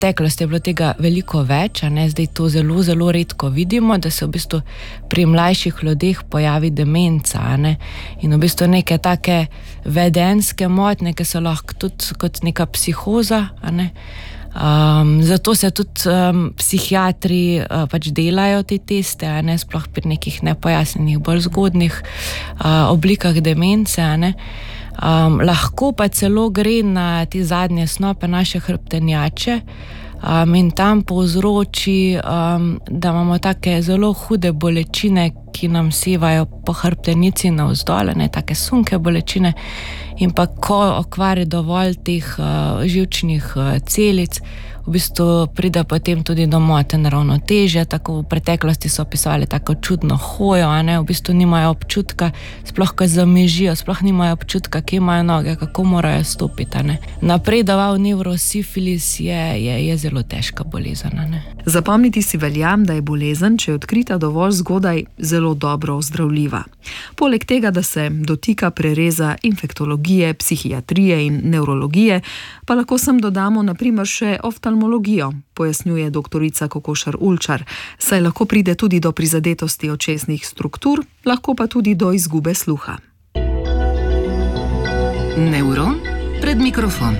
preteklosti je bilo tega veliko več, zdaj to zelo, zelo redko vidimo, da se v bistvu pri mlajših ljudeh pojavi demenca, in v bistvu neke take vedenjske motnje, ki so lahko tudi kot neka psihoza, zato se tudi psihiatri pač delajo te teste, sploh pri nekih nepojasnjenih, bolj zgodnih oblikah demence, lahko pa celo gre na te zadnje snope naše hrbtenjače, in tam povzroči, da imamo take zelo hude bolečine, ki nam sevajo po hrbtenici navzdol, take sunke bolečine, in pa ko okvari dovolj teh živčnih celic, v bistvu pride potem tudi do motenj ravnotežja. Tako v preteklosti so opisovali tako čudno hojo, v bistvu nimajo občutka, sploh ko zamežijo, sploh nimajo občutka, kje imajo noge, kako morajo stopiti, Napredoval nevrosifilis je zelo težka bolezen, Zapomniti si veljam, da je bolezen, če je odkrita dovolj zgodaj, zelo dobro ozdravljiva. Poleg tega, da se dotika prereza infektologije, psihiatrije in nevrologije, pa lahko sem dodamo na primer še oftalmologijo, pojasnjuje doktorica Kokošar Ulčar, saj lahko pride tudi do prizadetosti očesnih struktur, lahko pa tudi do izgube sluha. Nevron pred mikrofon.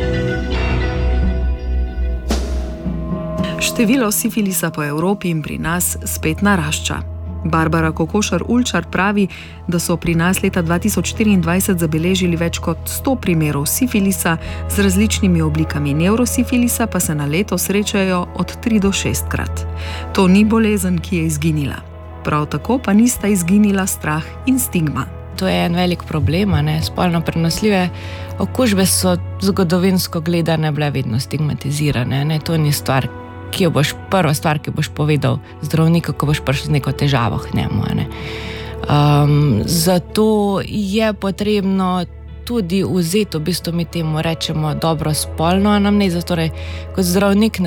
Število sifilisa po Evropi in pri nas spet narašča. Barbara Kokošar Ulčar pravi, da so pri nas leta 2024 zabeležili več kot 100 primerov sifilisa, z različnimi oblikami nevrosifilisa pa se na leto srečajo od 3 do 6 krat. To ni bolezen, ki je izginila. Prav tako pa nista izginila strah in stigma. To je en velik problem, spolno prenosljive okužbe so zgodovinsko gledane bile vedno stigmatizirane, to ni stvar, prva stvar, ki boš povedal zdravniku, ko boš prišel z neko težavo k njemu, Zato je potrebno tudi vzeti, v bistvu mi temu rečemo dobro spolno anamnezo, torej kot zdravnik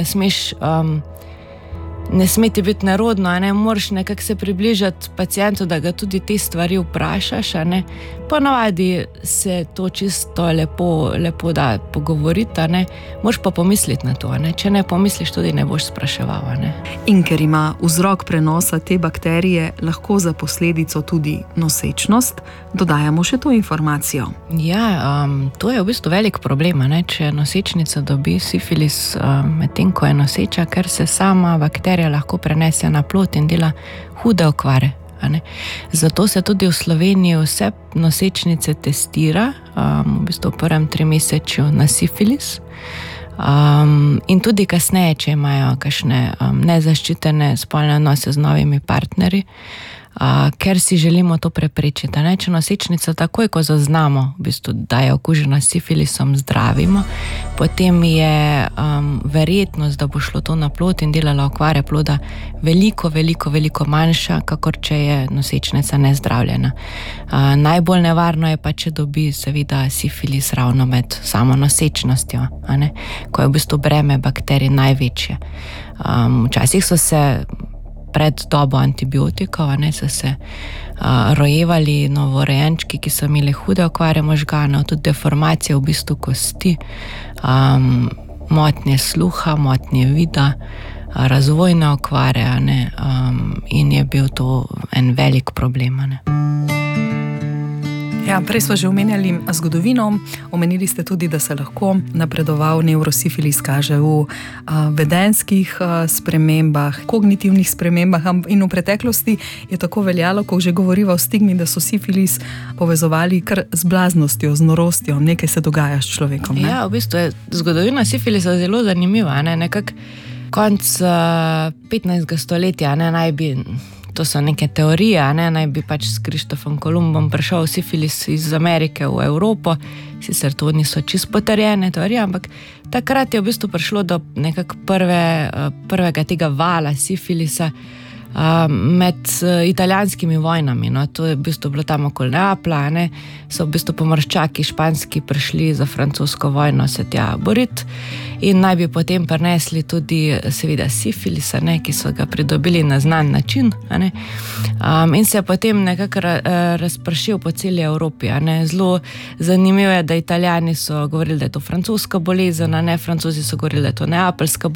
ne sme ti biti nerodno, moraš nekako se približati pacientu, da ga tudi te stvari vprašaš, Ponavadi se to čisto lepo da pogovoriti, moraš pa pomisliti na to, Če ne pomisliš, tudi ne boš spraševal, In ker ima vzrok prenosa te bakterije lahko za posledico tudi nosečnost, dodajamo še to informacijo. Ja, to je v bistvu velik problem, Če nosečnica dobi sifilis medtem, ko je noseča, ker se sama bakterija lahko prenese na plod in dela hude okvare. Zato se tudi v Sloveniji vse nosečnice testira, v bistvu v prvem 3-mesečju na sifilis, in tudi kasneje, če imajo kakšne nezaščitene spolne odnose z novimi partnerji, ker si želimo to preprečiti. Če nosečnica takoj, ko zaznamo, v bistvu, da je okužena s sifilisom, zdravimo, potem je verjetnost, da bo šlo to na plod in delala okvare ploda veliko manjša, kakor če je nosečnica nezdravljena. Najbolj nevarno je pa, če dobi seveda sifilis ravno med samo nosečnostjo, ko je v bistvu breme bakterij največje. Včasih so se pred dobo antibiotikov, so se rojevali novorojenčki, ki so imeli hude okvare možganov, tudi deformacije v bistvu kosti, motnje sluha, motnje vida, razvojne okvare, in je bil to en velik problem, Ja, prej smo že omenjali zgodovino, omenili ste tudi, da se lahko napredoval nevrosifilis kaže v vedenjskih spremembah, kognitivnih spremembah, in v preteklosti je tako veljalo, ko že govoriva o stigmi, da so sifilis povezovali kar z blaznostjo, z norostjo, nekaj se dogaja s človekom. Ja, v bistvu je zgodovina sifilisa zelo zanimiva, nekako konc 15. stoletja, naj bi... To so neke teorije, naj bi pač s Krištofom Kolumbom prišel sifilis iz Amerike v Evropo, sicer to niso čisto potrjene teorije, ampak takrat je v bistvu prišlo do nekako prvega tega vala sifilisa med italijanskimi vojnami. To je v bistvu bilo tam okoli Neaplja, so v bistvu pomorščaki španski prišli za francosko vojno se tja boriti in naj bi potem prinesli tudi seveda sifilisa, ki so ga pridobili na znan način, in se je potem nekako razpršil po celi Evropi. Zelo zanimivo je, da Italijani so govorili, da je to francoska bolezen, Francozi so govorili, da je to neapeljska